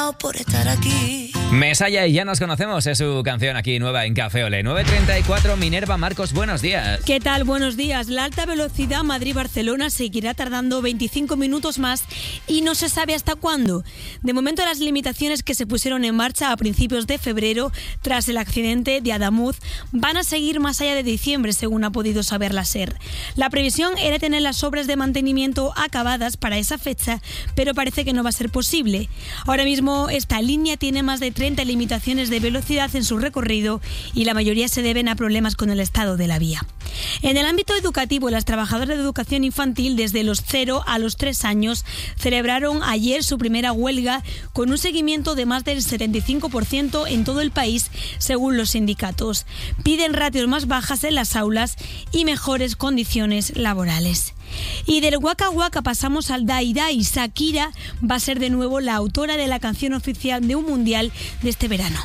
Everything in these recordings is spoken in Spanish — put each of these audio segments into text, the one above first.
bravo por estar aquí. Mesaya y Ya nos conocemos, es su canción aquí nueva en Café Olé. 9:34, Minerva Marcos, buenos días. ¿Qué tal? Buenos días. La alta velocidad Madrid-Barcelona seguirá tardando 25 minutos más y no se sabe hasta cuándo. De momento, las limitaciones que se pusieron en marcha a principios de febrero tras el accidente de Adamuz van a seguir más allá de diciembre, según ha podido saber la SER. La previsión era tener las obras de mantenimiento acabadas para esa fecha, pero parece que no va a ser posible. Ahora mismo esta línea tiene más de 30 limitaciones de velocidad en su recorrido y la mayoría se deben a problemas con el estado de la vía. En el ámbito educativo, las trabajadoras de educación infantil desde los 0 a los 3 años celebraron ayer su primera huelga con un seguimiento de más del 75% en todo el país, según los sindicatos. Piden ratios más bajas en las aulas y mejores condiciones laborales. Y del Waka Waka pasamos al Dai Dai. Shakira va a ser de nuevo la autora de la canción oficial de un mundial de este verano.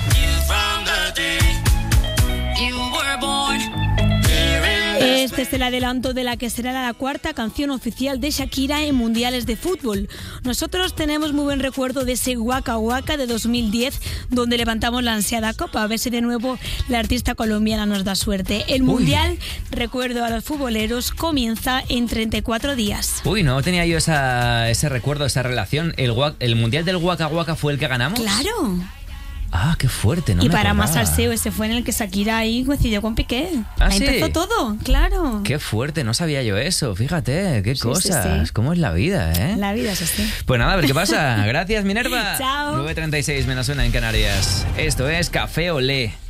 Este es el adelanto de la que será la cuarta canción oficial de Shakira en mundiales de fútbol. Nosotros tenemos muy buen recuerdo de ese Waka Waka de 2010, donde levantamos la ansiada copa. A ver si de nuevo la artista colombiana nos da suerte. El mundial, recuerdo a los futboleros, comienza en 34 días. Uy, no tenía yo ese recuerdo, esa relación. ¿El mundial del Waka Waka fue el que ganamos? ¡Claro! Ah, qué fuerte, ¿no? Y para más salseo, ese fue en el que Shakira ahí coincidió con Piqué. ¿Ah, ahí sí? empezó todo, claro. Qué fuerte, no sabía yo eso, fíjate, qué cosas, sí. Cómo es la vida, ¿eh? La vida es así. Pues nada, a ver qué pasa. Gracias, Minerva. Chao. 9:36 menos 1 en Canarias. Esto es Café Olé.